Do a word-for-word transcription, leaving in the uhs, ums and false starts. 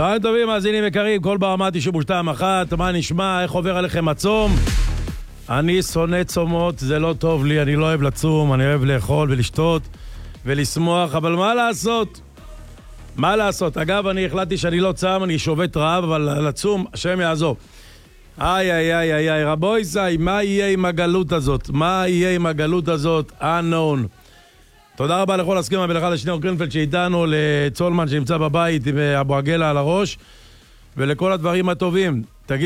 צהריים טובים, מאזינים יקרים, כל ברמה תשעים ושתיים אחת, מה נשמע, איך עובר עליכם הצום? אני שונא צומות, זה לא טוב לי, אני לא אוהב לצום, אני אוהב לאכול ולשתות ולשמוח, אבל מה לעשות? מה לעשות? אגב, אני החלטתי שאני לא צם, אני שובת רעב, אבל לצום, השם יעזור. איי, איי, איי, איי, איי, רבוי זי, מה יהיה עם הגלות הזאת? מה יהיה עם הגלות הזאת? unknown. תודה רבה לכל הסכימה ולאחד השני אורקרנפלד שאיתנו, לצולמן שנמצא בבית עם אבו עגלה על הראש, ולכל הדברים הטובים.